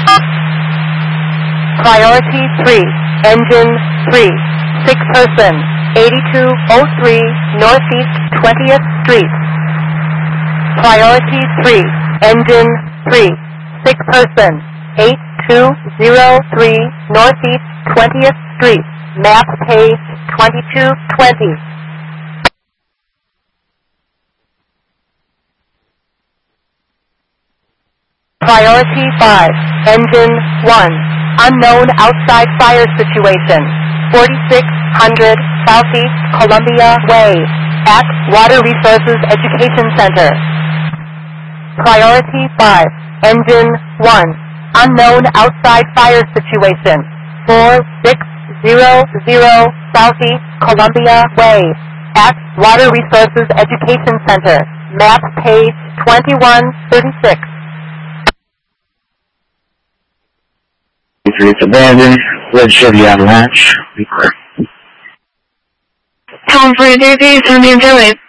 Priority 3, engine 3, 6 person, 8203 Northeast 20th Street. Priority 3, engine 3, 6 person, 8203 Northeast 20th Street. Map page 2220. Priority 5, engine 1, unknown outside fire situation, 4600 Southeast Columbia Way, at Water Resources Education Center. Priority 5, engine 1, unknown outside fire situation, 4600 Southeast Columbia Way, at Water Resources Education Center. Map page 2136. It's abandoned. Red Chevy Avalanche. Be clear. Tom for duty, Sunday Village.